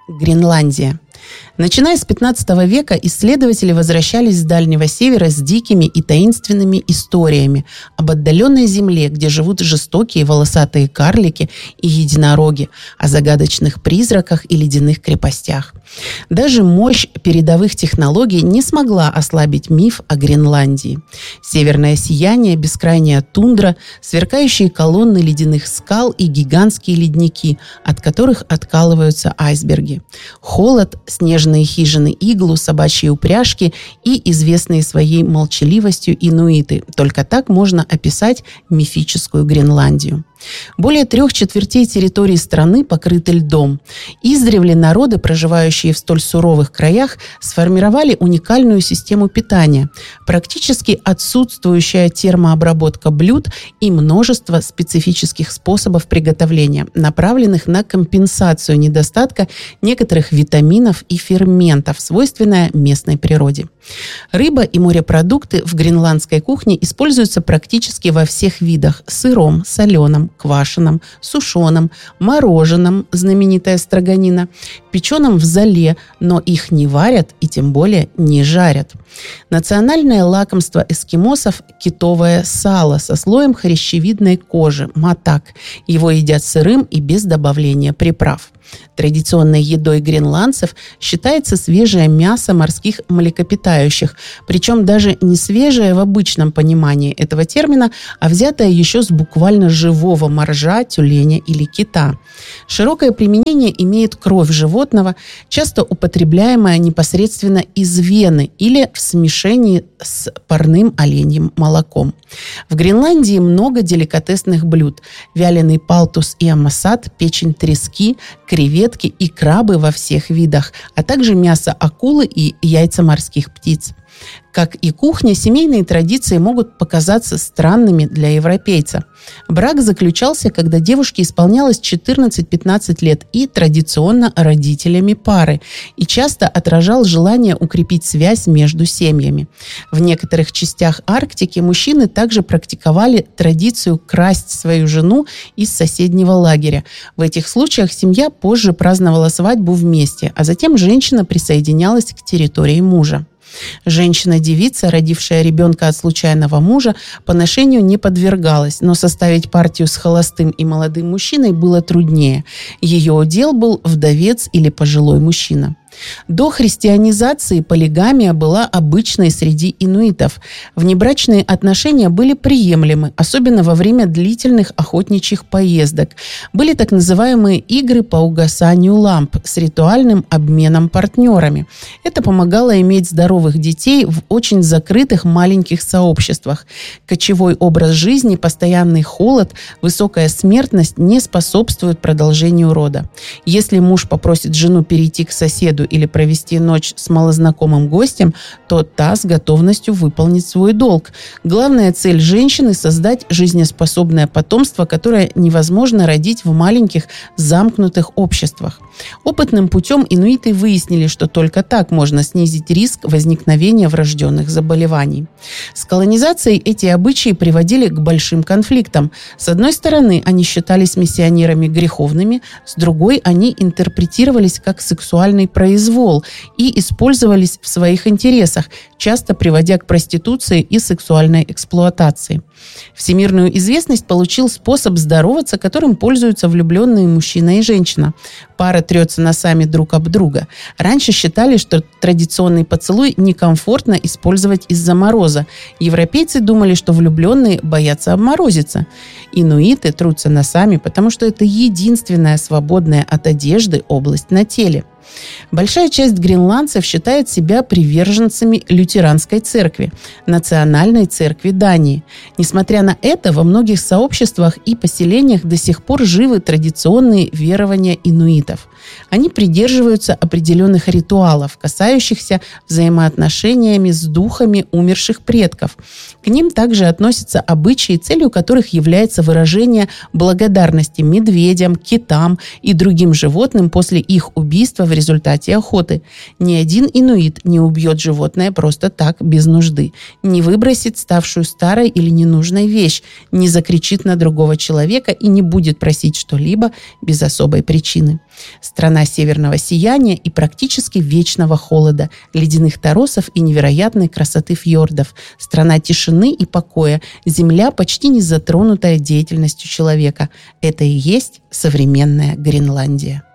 Гренландия. Начиная с 15 века исследователи возвращались с Дальнего Севера с дикими и таинственными историями об отдаленной земле, где живут жестокие волосатые карлики и единороги, о загадочных призраках и ледяных крепостях. Даже мощь передовых технологий не смогла ослабить миф о Гренландии. Северное сияние, бескрайняя тундра, сверкающие колонны ледяных скал и гигантские ледники, от которых откалываются айсберги. Холод, снежные хижины-иглу, собачьи упряжки и известные своей молчаливостью инуиты. Только так можно описать мифическую Гренландию. Более 3/4 территории страны покрыты льдом. Издревле народы, проживающие в столь суровых краях, сформировали уникальную систему питания, практически отсутствующая термообработка блюд и множество специфических способов приготовления, направленных на компенсацию недостатка некоторых витаминов и ферментов, свойственная местной природе. Рыба и морепродукты в гренландской кухне используются практически во всех видах: сыром, соленым, квашеном, сушеном, мороженом, знаменитая строганина, печеном в золе, но их не варят и тем более не жарят. Национальное лакомство эскимосов – китовое сало со слоем хрящевидной кожи – матак. Его едят сырым и без добавления приправ. Традиционной едой гренландцев считается свежее мясо морских млекопитающих, причем даже не свежее в обычном понимании этого термина, а взятое еще с буквально живого моржа, тюленя или кита. Широкое применение имеет кровь животного, часто употребляемая непосредственно из вены или в смешении с парным оленьим молоком. В Гренландии много деликатесных блюд: вяленый палтус и амасат, печень трески, креветки и крабы во всех видах, а также мясо акулы и яйца морских птиц. Как и кухня, семейные традиции могут показаться странными для европейца. Брак заключался, когда девушке исполнялось 14-15 лет, и традиционно родителями пары, и часто отражал желание укрепить связь между семьями. В некоторых частях Арктики мужчины также практиковали традицию красть свою жену из соседнего лагеря. В этих случаях семья позже праздновала свадьбу вместе, а затем женщина присоединялась к территории мужа. Женщина-девица, родившая ребенка от случайного мужа, поношению не подвергалась, но составить партию с холостым и молодым мужчиной было труднее. Ее удел был вдовец или пожилой мужчина. До христианизации полигамия была обычной среди инуитов. Внебрачные отношения были приемлемы, особенно во время длительных охотничьих поездок. Были так называемые игры по угасанию ламп с ритуальным обменом партнерами. Это помогало иметь здоровых детей в очень закрытых маленьких сообществах. Кочевой образ жизни, постоянный холод, высокая смертность не способствуют продолжению рода. Если муж попросит жену перейти к соседу или провести ночь с малознакомым гостем, то та с готовностью выполнит свой долг. Главная цель женщины – создать жизнеспособное потомство, которое невозможно родить в маленьких замкнутых обществах. Опытным путем инуиты выяснили, что только так можно снизить риск возникновения врожденных заболеваний. С колонизацией эти обычаи приводили к большим конфликтам. С одной стороны, они считались миссионерами греховными, с другой, они интерпретировались как сексуальный произвол и использовались в своих интересах, часто приводя к проституции и сексуальной эксплуатации. Всемирную известность получил способ здороваться, которым пользуются влюбленные мужчина и женщина. Пара трется носами друг об друга. Раньше считали, что традиционный поцелуй некомфортно использовать из-за мороза. Европейцы думали, что влюбленные боятся обморозиться. Инуиты трутся носами, потому что это единственная свободная от одежды область на теле. Большая часть гренландцев считает себя приверженцами лютеранской церкви, национальной церкви Дании. Несмотря на это, во многих сообществах и поселениях до сих пор живы традиционные верования инуитов. Они придерживаются определенных ритуалов, касающихся взаимоотношениями с духами умерших предков. К ним также относятся обычаи, целью которых является выражение благодарности медведям, китам и другим животным после их убийства в результате охоты. Ни один инуит не убьет животное просто так, без нужды, не выбросит ставшую старой или ненужной вещь, не закричит на другого человека и не будет просить что-либо без особой причины. Страна северного сияния и практически вечного холода, ледяных торосов и невероятной красоты фьордов, страна тишины и покоя, земля, почти не затронутая деятельностью человека. Это и есть современная Гренландия.